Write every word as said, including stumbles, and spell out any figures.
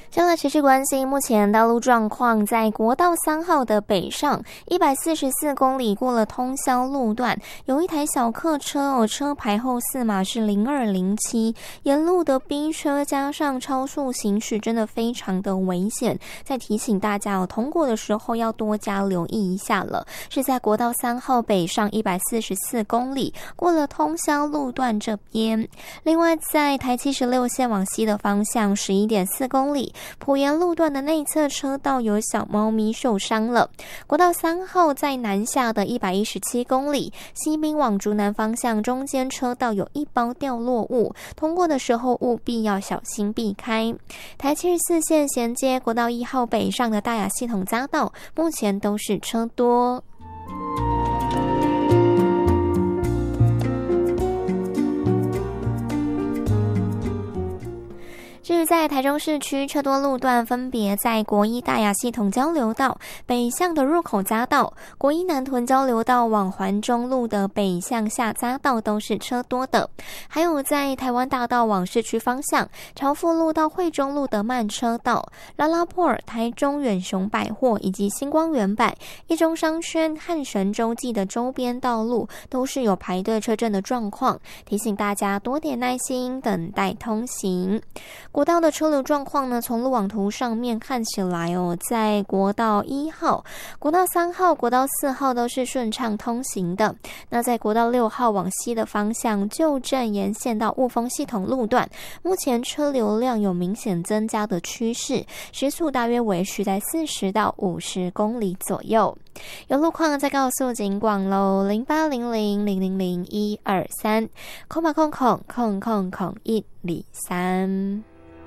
将来持续关心目前道路状况，在国道三号的北上一百四十四公里过了通霄路段，有一台小客车哦，车牌后四码是零二零七，沿路的逼车加上超速行驶，真的非常的危险。再提醒大家哦，通过的时候要多加留意一下了。是在国道三号北上一百四十四公里，过了通霄路段这边。另外，在台七十六线往西的方向十一点四公里。埔盐路段的内侧车道有小猫咪受伤了。国道三号在南下的一百一十七公里，西滨往竹南方向中间车道有一包掉落物，通过的时候务必要小心避开。台七十四线衔接国道一号北上的大雅系统匝道，目前都是车多。至于在台中市区车多路段，分别在国一大雅系统交流道北向的入口匝道、国一南屯交流道往环中路的北向下匝道都是车多的，还有在台湾大道往市区方向朝富路到惠中路的慢车道、拉拉破尔、台中远雄百货以及星光远百、一中商圈、汉神洲际的周边道路都是有排队车阵的状况，提醒大家多点耐心等待通行。国道的车流状况呢，从路网图上面看起来哦，在国道一号、国道三号、国道四号都是顺畅通行的。那在国道六号往西的方向，旧镇沿线到雾峰系统路段，目前车流量有明显增加的趋势，时速大约维持在四十到五十公里左右。有路况再告诉警广喽，零八零零零零零一二三，空吧空空空空空一里三。